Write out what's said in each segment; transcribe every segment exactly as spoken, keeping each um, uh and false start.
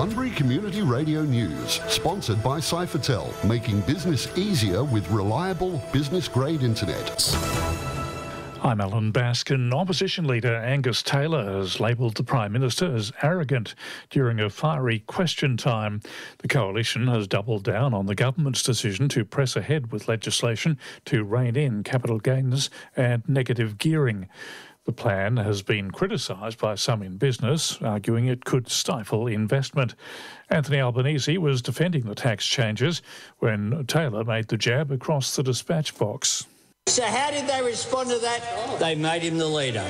Bunbury Community Radio News, sponsored by Cyphertel, making business easier with reliable business-grade internet. I'm Alan Baskin. Opposition leader Angus Taylor has labelled the Prime Minister as arrogant during a fiery question time. The Coalition has doubled down on the government's decision to press ahead with legislation to rein in capital gains and negative gearing. The plan has been criticised by some in business, arguing it could stifle investment. Anthony Albanese was defending the tax changes when Taylor made the jab across the dispatch box. So how did they respond to that? They made him the leader.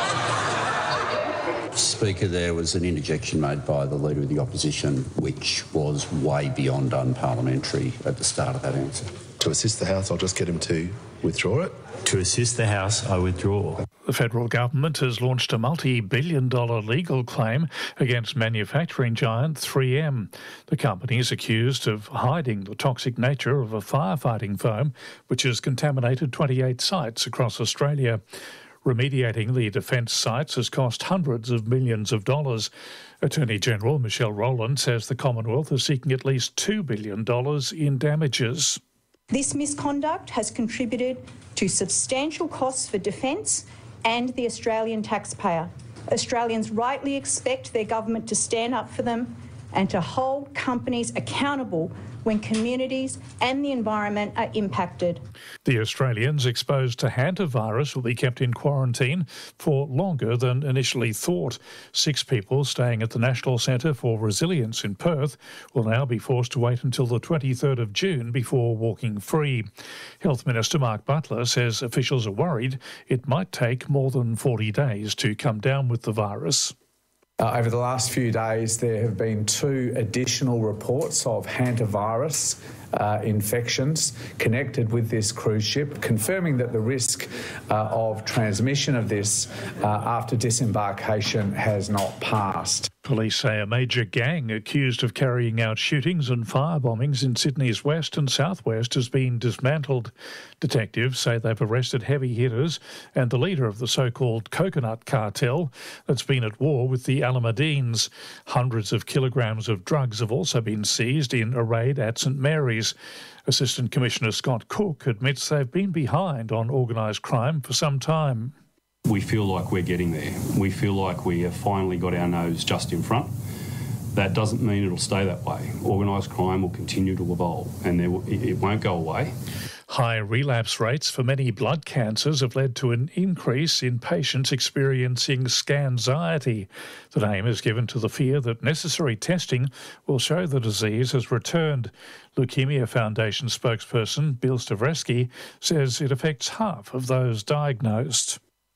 Speaker, there was an interjection made by the Leader of the Opposition which was way beyond unparliamentary at the start of that answer. To assist the House, I'll just get him to withdraw it. To assist the House, I withdraw. The federal government has launched a multi-billion dollar legal claim against manufacturing giant three M. The company is accused of hiding the toxic nature of a firefighting foam which has contaminated twenty-eight sites across Australia. Remediating the defence sites has cost hundreds of millions of dollars. Attorney General Michelle Rowland says the Commonwealth is seeking at least two billion dollars in damages. This misconduct has contributed to substantial costs for defence and the Australian taxpayer. Australians rightly expect their government to stand up for them and to hold companies accountable when communities and the environment are impacted. The Australians exposed to hantavirus will be kept in quarantine for longer than initially thought. Six people staying at the National Centre for Resilience in Perth will now be forced to wait until the twenty-third of June before walking free. Health Minister Mark Butler says officials are worried it might take more than forty days to come down with the virus. Uh, over the last few days, there have been two additional reports of hantavirus uh, infections connected with this cruise ship, confirming that the risk uh, of transmission of this uh, after disembarkation has not passed. Police say a major gang accused of carrying out shootings and fire bombings in Sydney's west and southwest has been dismantled. Detectives say they've arrested heavy hitters and the leader of the so-called coconut cartel that's been at war with the Alameddines. Hundreds of kilograms of drugs have also been seized in a raid at St Mary's. Assistant Commissioner Scott Cook admits they've been behind on organised crime for some time. We feel like we're getting there. We feel like we have finally got our nose just in front. That doesn't mean it'll stay that way. Organised crime will continue to evolve and there will, it won't go away. High relapse rates for many blood cancers have led to an increase in patients experiencing scanxiety. The name is given to the fear that necessary testing will show the disease has returned. Leukemia Foundation spokesperson Bill Stavresky says it affects half of those diagnosed.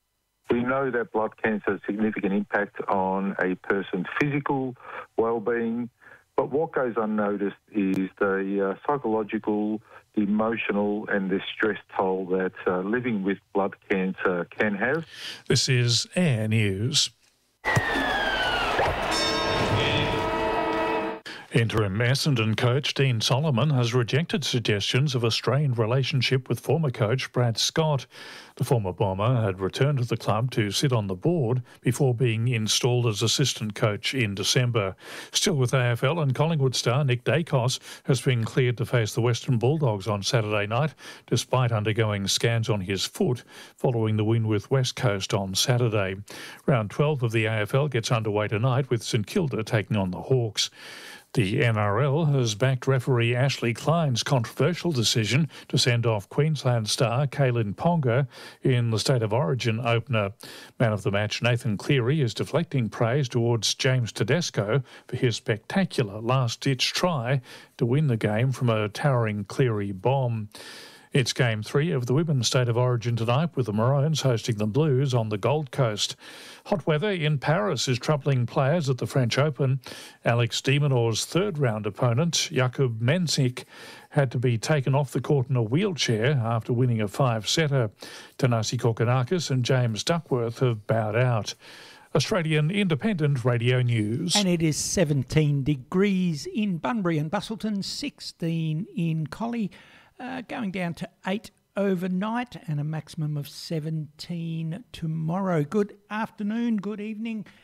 We know that blood cancer has significant impact on a person's physical well-being, but what goes unnoticed is the uh, psychological, the emotional and the stress toll that uh, living with blood cancer can have. This is Air News. Interim Essendon coach Dean Solomon has rejected suggestions of a strained relationship with former coach Brad Scott. The former Bomber had returned to the club to sit on the board before being installed as assistant coach in December. Still with A F L and Collingwood star Nick Dacos has been cleared to face the Western Bulldogs on Saturday night, despite undergoing scans on his foot following the win with West Coast on Saturday. Round twelve of the A F L gets underway tonight with St Kilda taking on the Hawks. The N R L has backed referee Ashley Klein's controversial decision to send off Queensland star Kalen Ponga in the State of Origin opener. Man of the match Nathan Cleary is deflecting praise towards James Tedesco for his spectacular last-ditch try to win the game from a towering Cleary bomb. It's Game three of the Women's State of Origin tonight, with the Maroons hosting the Blues on the Gold Coast. Hot weather in Paris is troubling players at the French Open. Alex de Minaur's third-round opponent, Jakub Mensik, had to be taken off the court in a wheelchair after winning a five-setter. Tanasi Kokonakis and James Duckworth have bowed out. Australian Independent Radio News. And it is seventeen degrees in Bunbury and Bustleton, sixteen in Collie. Uh, going down to eight overnight and a maximum of seventeen tomorrow. Good afternoon, good evening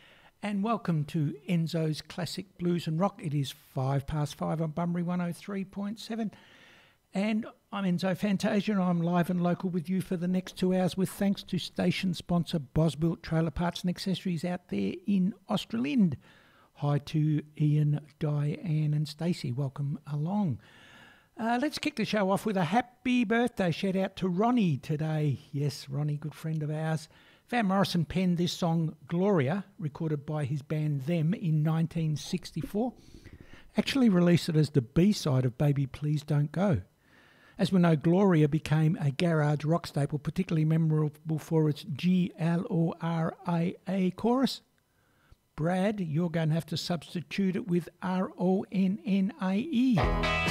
and welcome to Enzo's Classic Blues and Rock. It is five past five on Bunbury one oh three point seven. And I'm Enzo Fantasia, and I'm live and local with you for the next two hours with thanks to station sponsor Bosbuilt Trailer Parts and Accessories out there in Australind. Hi to Ian, Diane and Stacey. Welcome along. Uh, let's kick the show off with a happy birthday shout out to Ronnie today. Yes, Ronnie, good friend of ours. Van Morrison penned this song, Gloria, recorded by his band Them in nineteen sixty-four. Actually released it as the B-side of Baby Please Don't Go. As we know, Gloria became a garage rock staple, particularly memorable for its G L O R A A chorus. Brad, you're going to have to substitute it with R O N N A E.